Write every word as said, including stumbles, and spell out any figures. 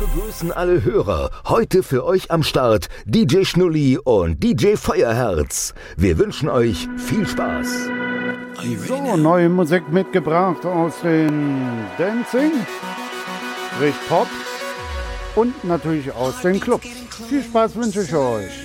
begrüßen alle Hörer. Heute für euch am Start D J Schnulli und D J Feuerherz. Wir wünschen euch viel Spaß. So, neue Musik mitgebracht aus den Dancing, sprich Pop und natürlich aus den Clubs. Viel Spaß wünsche ich euch.